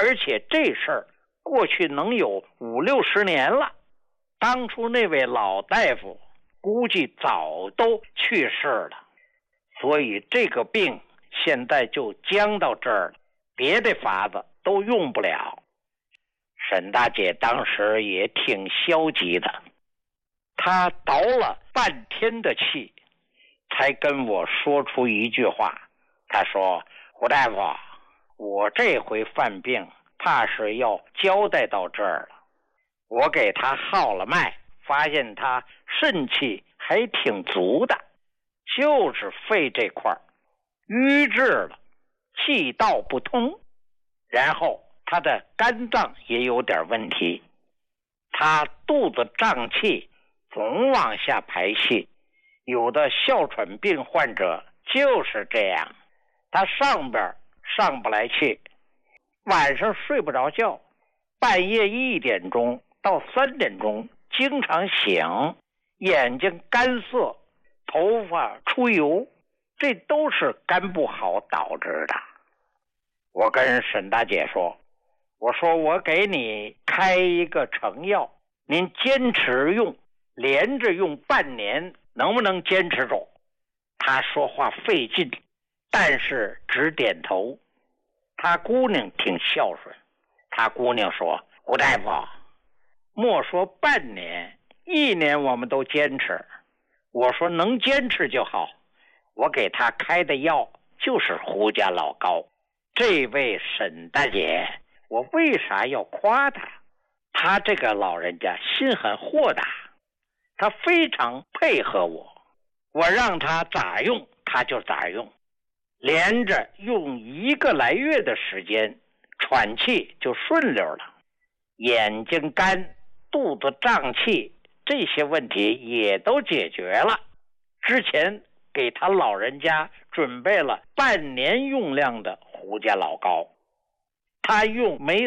而且这事儿过去能有50-60年了，当初那位老大夫估计早都去世了，所以这个病现在就僵到这儿了，别的法子都用不了。沈大姐当时也挺消极的，她倒了半天的气，才跟我说出一句话。她说：胡大夫，我这回犯病怕是要交代到这儿了。我给他号了脉，发现他肾气还挺足的，就是肺这块瘀滞了，气道不通，然后他的肝脏也有点问题，他肚子胀气，总往下排气，有的哮喘病患者就是这样，他上边上不来气，晚上睡不着觉，半夜1点钟到3点钟经常醒，眼睛干涩，头发出油，这都是肝不好导致的。我跟沈大姐说，我说我给你开一个成药，您坚持用，连着用半年，能不能坚持住？她说话费劲，但是只点头。她姑娘挺孝顺，她姑娘说，胡大夫，莫说半年，1年我们都坚持。我说能坚持就好。我给他开的药就是胡家老高。这位沈大姐，我为啥要夸他？他这个老人家心很豁达，他非常配合我，我让他咋用他就咋用，连着用1个来月的时间，喘气就顺溜了，眼睛干，肚子胀气，这些问题也都解决了。之前给他老人家准备了半年用量的胡家老高，他用没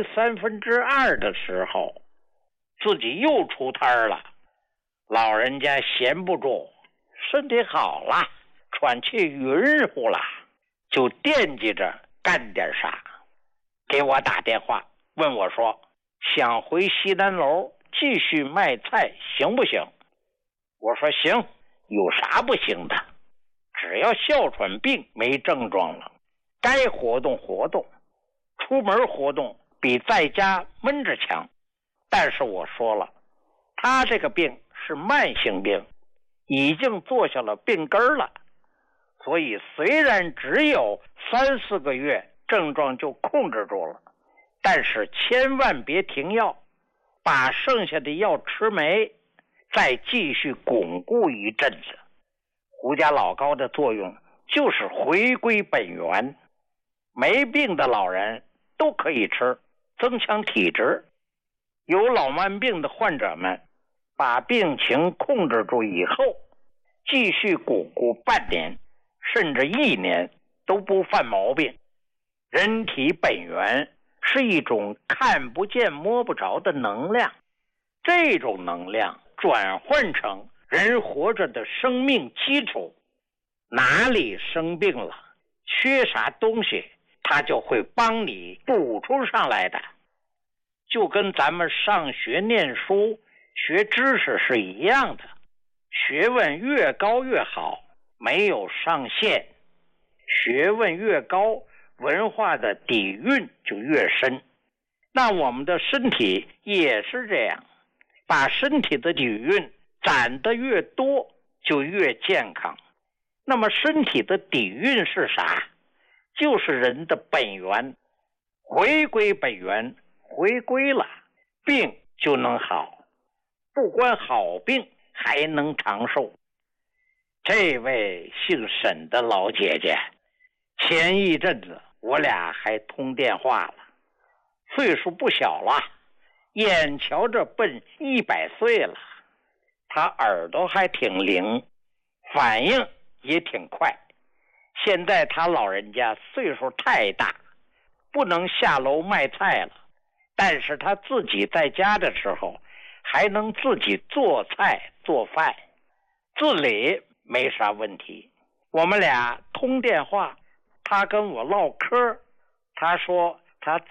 2/3的时候，自己又出摊了。老人家闲不住，身体好了，喘气匀乎了，就惦记着干点啥，给我打电话问我说，想回西南楼继续卖菜行不行？我说行，有啥不行的？只要哮喘病没症状了，该活动活动，出门活动比在家闷着强。但是我说了，他这个病是慢性病，已经做下了病根了，所以虽然只有3-4个月症状就控制住了，但是千万别停药，把剩下的药吃没，再继续巩固一阵子。胡家老高的作用就是回归本源，没病的老人都可以吃，增强体质。有老慢病的患者们，把病情控制住以后，继续巩固半年甚至1年都不犯毛病。人体本源是一种看不见摸不着的能量，这种能量转换成人活着的生命基础，哪里生病了，缺啥东西，它就会帮你补充上来的。就跟咱们上学念书学知识是一样的，学问越高越好，没有上限。学问越高，文化的底蕴就越深。那我们的身体也是这样，把身体的底蕴攒得越多，就越健康。那么身体的底蕴是啥？就是人的本源。回归本源，回归了，病就能好，不光好病，还能长寿。这位姓沈的老姐姐，前一阵子我俩还通电话了，岁数不小了，眼瞧着奔100岁了。她耳朵还挺灵，反应也挺快。现在她老人家岁数太大，不能下楼卖菜了，但是她自己在家的时候还能自己做菜做饭，自理没啥问题。我们俩通电话，她跟我唠嗑，她说她